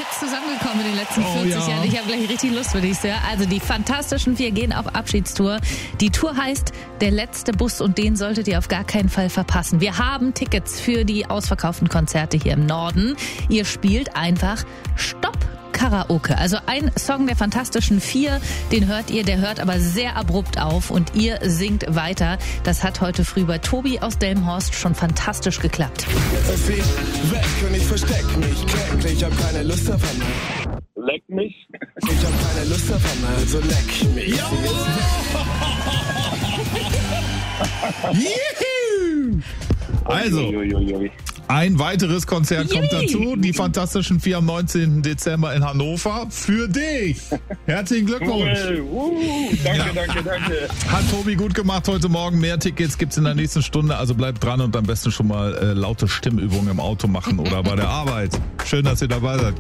Hits zusammengekommen in den letzten 40 Jahren. Ich habe gleich richtig Lust, würde ich sagen. Also die Fantastischen Vier gehen auf Abschiedstour. Die Tour heißt Der letzte Bus und den solltet ihr auf gar keinen Fall verpassen. Wir haben Tickets für die ausverkauften Konzerte hier im Norden. Ihr spielt einfach Stopp Karaoke. Also ein Song der Fantastischen Vier, den hört ihr, der hört aber sehr abrupt auf und ihr singt weiter. Das hat heute früh bei Tobi aus Delmenhorst schon fantastisch geklappt. Jetzt ist sie weg und ich versteck mich. Kleck, ich hab keine Lust auf einmal. Leck mich. Ich hab keine Lust auf einmal, also leck mich. Also, ein weiteres Konzert kommt dazu. Die Fantastischen Vier am 19. Dezember in Hannover. Für dich. Herzlichen Glückwunsch. Danke. Hat Tobi gut gemacht heute Morgen. Mehr Tickets gibt's in der nächsten Stunde. Also bleibt dran und am besten schon mal laute Stimmübungen im Auto machen oder bei der Arbeit. Schön, dass ihr dabei seid.